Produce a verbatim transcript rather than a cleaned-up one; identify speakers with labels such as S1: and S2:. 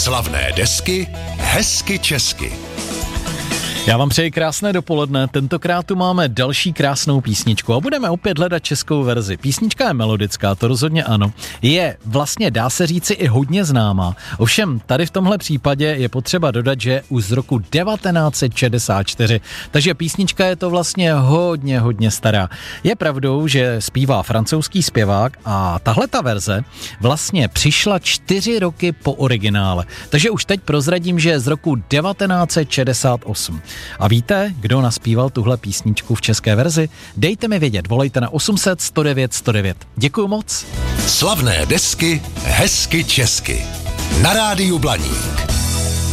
S1: Slavné desky hezky česky.
S2: Já vám přeji krásné dopoledne, tentokrát tu máme další krásnou písničku a budeme opět hledat českou verzi. Písnička je melodická, to rozhodně ano. Je vlastně, dá se říci, i hodně známá. Ovšem, tady v tomhle případě je potřeba dodat, že už z roku devatenáct set šedesát čtyři, takže písnička je to vlastně hodně, hodně stará. Je pravdou, že zpívá francouzský zpěvák a tahle ta verze vlastně přišla čtyři roky po originále. Takže už teď prozradím, že je z roku devatenáct set šedesát osm. A víte, kdo naspíval tuhle písničku v české verzi? Dejte mi vědět, volejte na osm set sto devět sto devět. Děkuju moc.
S1: Slavné desky hezky česky. Na rádiu Blaník.